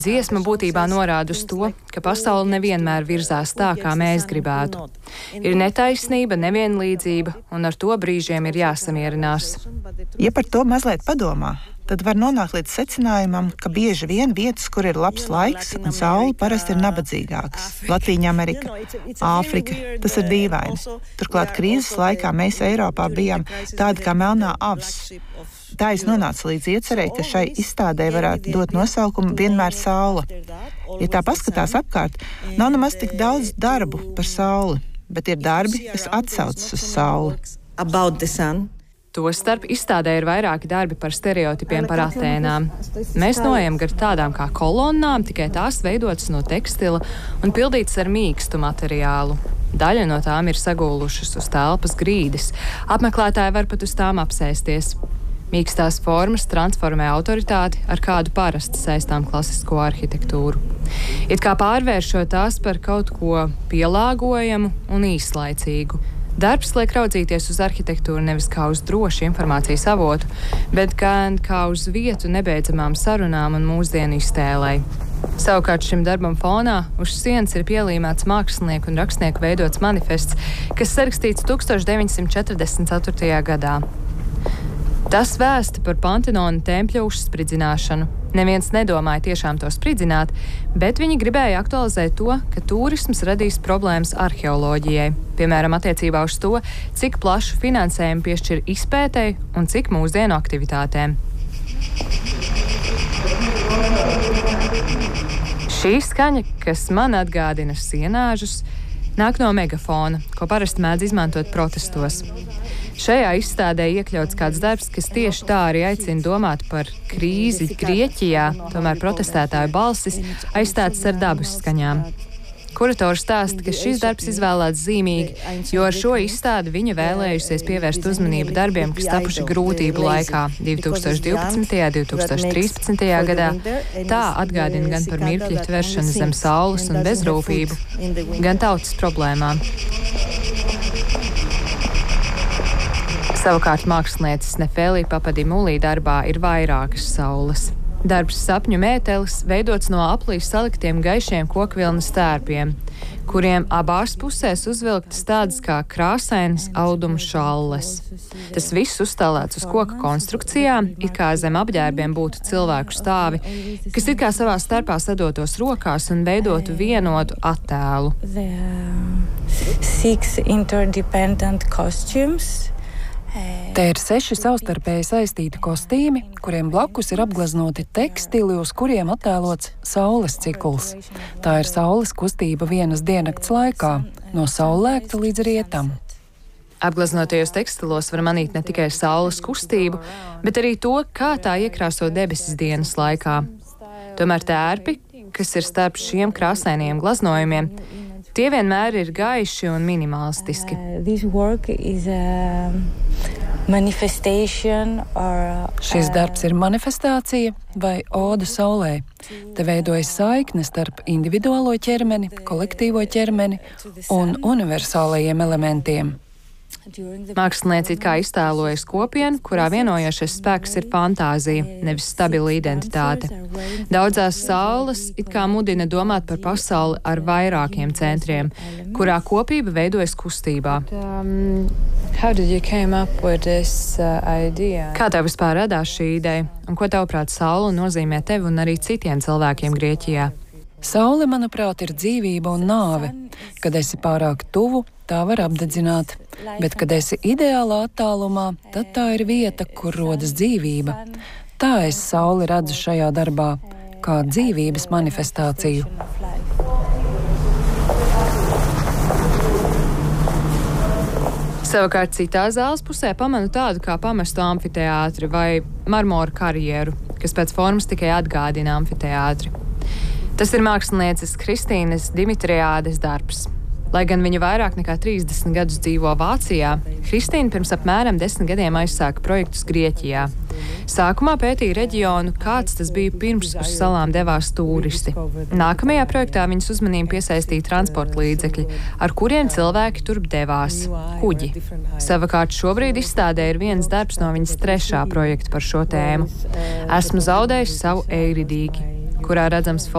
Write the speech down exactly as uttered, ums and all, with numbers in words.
Dziesma būtībā norāda uz to, ka pasaule nevienmēr virzās tā, kā mēs gribētu. Ir netaisnība, nevienlīdzība, un ar to brīžiem ir jāsamierinās. Ja par to mazliet padomā, tad var nonākt līdz secinājumam, ka bieži vien vietas, kur ir labs laiks un saule, parasti ir nabadzīgākas. Latvija, Amerika, Āfrika, tas ir dīvaini. Turklāt krīzes laikā mēs Eiropā bijām tādi kā melnā avs. Tā es nonācu līdz iecerēji, ka šai izstādē varētu dot nosaukumu Vienmēr saule. Ja tā paskatās apkārt, nav nemaz tik daudz darbu par sauli, bet ir darbi, kas atsaucas uz sauli. Tostarp izstādē ir vairāki darbi par stereotipiem par Atēnām. Mēs noejam gar tādām kā kolonnām, tikai tās veidotas no tekstila un pildītas ar mīkstu materiālu. Daļa no tām ir sagūlušas uz telpas grīdas. Apmeklētāji var pat uz tām apsēsties. Mīkstās formas transformē autoritāti, ar kādu parasti saistām klasisko arhitektūru. It kā pārvēršot tās par kaut ko pielāgojamu un īslaicīgu. Darbs liek raudzīties uz arhitektūru nevis kā uz drošu informācijas avotu, bet gan kā uz vietu nebeidzamām sarunām un mūsdienu iztēlei. Savukārt šim darbam fonā uz sienas ir pielīmēts mākslinieku un rakstnieku veidots manifests, kas sarakstīts tūkstoš deviņsimt četrdesmit ceturtajā gadā. Tas vēsta par Pantenona tempļa uzspridzināšanu. Neviens nedomāja tiešām to spridzināt, bet viņi gribēja aktualizēt to, ka turisms radīs problēmas arheoloģijai, piemēram, attiecībā uz to, cik plašu finansējumu piešķir izpētei un cik mūsdienu aktivitātēm. Šī skaņa, kas man atgādina sienāžus, nāk no megafona, ko parasti mēdz izmantot protestos. Šajā izstādē iekļauts kāds darbs, kas tieši tā arī aicina domāt par krīzi Grieķijā, tomēr protestētāju balsis aizstātas ar dabas skaņām. Kurators stāsta, ka šis darbs izvēlēts zīmīgi, jo ar šo izstādi viņa vēlējusies pievērst uzmanību darbiem, kas tapuši grūtību laikā divi tūkstoši divpadsmitajā un divi tūkstoši trīspadsmitajā gadā. Tā atgādina gan par mirkļa tveršanu zem saules un bezrūpību, gan tautas problēmām. Savukārt mākslinieces Nefēlī Papadimulī darbā ir vairākas saules. Darbs sapņu mētelis veidots no aplīs saliktiem gaišiem kokvilnas tērpiem, kuriem abās pusēs uzvilktas tādas kā krāsainas auduma šalles. Tas viss uzstālēts uz koka konstrukcijām, it kā zem apģērbiem būtu cilvēku stāvi, kas it kā savā starpā sadotos rokās un veidotu vienotu attēlu. Te ir seši savstarpēji saistīti kostīmi, kuriem blakus ir apgleznoti tekstili, uz kuriem attēlots saules cikls. Tā ir saules kustība vienas diennakts laikā, no saulēkta līdz rietam. Apgleznotajos tekstilos var manīt ne tikai saules kustību, bet arī to, kā tā iekrāso debesis dienas laikā. Tomēr tērpi, kas ir starp šiem krāsainiem glaznojumiem, tie vienmēr ir gaiši un minimalistiski. Šis darbs ir manifestācija vai oda saulē. Te veidojas saikne starp individuālo ķermeni, kolektīvo ķermeni un universālajiem elementiem. Mākslinieci it kā iztēlojas kopienu, kurā vienojošais spēks ir fantāzija, nevis stabila identitāte. Daudzās saules it kā mudina domāt par pasauli ar vairākiem centriem, kurā kopība veidojas kustībā. Kā tev vispār radās šī ideja, un ko tavuprāt saule nozīmē tev un arī citiem cilvēkiem Grieķijā? Saule, manuprāt, ir dzīvība un nāve. Kad esi pārāk tuvu, tā var apdedzināt, bet, kad esi ideālā attālumā, tad tā ir vieta, kur rodas dzīvība. Tā es sauli redzu šajā darbā, kā dzīvības manifestāciju. Savukārt citā zāles pusē pamanu tādu kā pamestu amfiteātri vai marmora karjeru, kas pēc formas tikai atgādina amfiteātri. Tas ir mākslinieces Kristīnes Dimitriādes darbs. Lai gan viņa vairāk nekā trīsdesmit gadus dzīvo Vācijā, Kristīna pirms apmēram desmit gadiem aizsāka projektus Grieķijā. Sākumā pētīja reģionu, kāds tas bija pirms uz salām devās turisti. Nākamajā projektā viņas uzmanību piesaistīja transporta līdzekļi, ar kuriem cilvēki turp devās – kuģi. Savukārt šobrīd izstādē ir viens darbs no viņas trešā projekta par šo tēmu. Esmu zaudējis savu eiridīgi. kurā redzams